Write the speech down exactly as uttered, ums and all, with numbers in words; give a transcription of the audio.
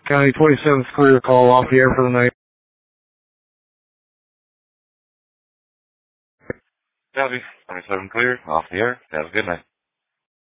County twenty-seventh clear, call off the air for the night. Copy. twenty-seven clear, off the air. Have a good night.